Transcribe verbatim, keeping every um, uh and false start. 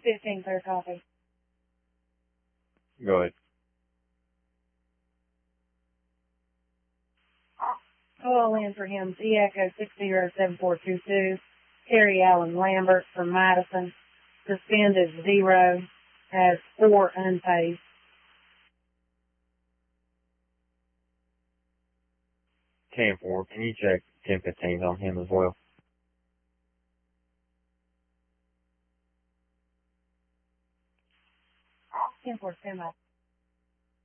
fifteen, clear copy. Go ahead. Call in for him, Z Echo six zero seven four two two, Terry Allen Lambert from Madison. Suspended zero, has four unpaid. ten four, can you check ten fifteen on him as well? ten four, stand by.